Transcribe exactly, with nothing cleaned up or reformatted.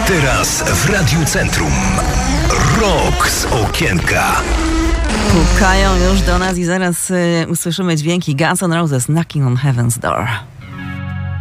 Teraz w Radiu Centrum Rock z okienka. Pukają już do nas i zaraz y, usłyszymy dźwięki Guns N' Roses Knocking on Heaven's Door.